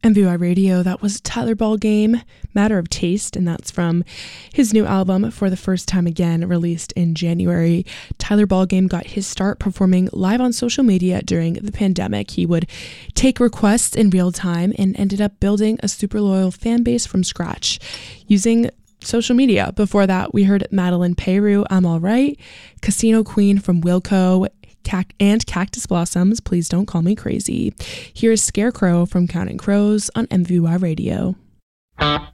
MVY Radio, that was Tyler Ballgame, Matter of Taste, and that's from his new album, For the First Time Again, released in January. Tyler Ballgame got his start performing live on social media during the pandemic. He would take requests in real time and ended up building a super loyal fan base from scratch using social media. Before that, we heard Madeline Peru, I'm Alright, Casino Queen from Wilco, and Cactus Blossoms, Please Don't Call Me Crazy. Here's Scarecrow from Counting Crows on MVY Radio.